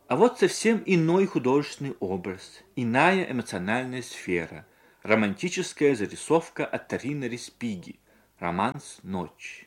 А вот совсем иной художественный образ, иная эмоциональная сфера, романтическая зарисовка от Торрино Респиги, романс «Ночь».